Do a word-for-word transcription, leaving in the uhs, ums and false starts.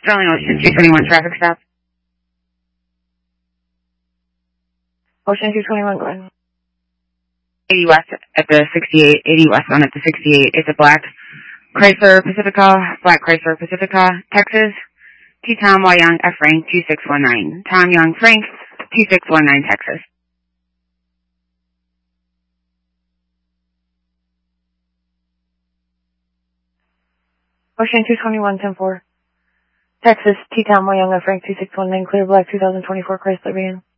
Sterling Ocean two twenty-one traffic stop. Ocean two twenty-one, go ahead. eighty West at the sixty-eight, eighty westbound at the sixty-eight. It's a black Chrysler Pacifica, black Chrysler Pacifica, Texas. T. Tom Y. Young, F. Frank, two six one nine. Tom Young, Frank, two six one nine, Texas. Ocean two twenty-one, ten four. Texas, T. Tom Y. Young, F. Frank, two six one nine, clear black two thousand twenty-four Chrysler van.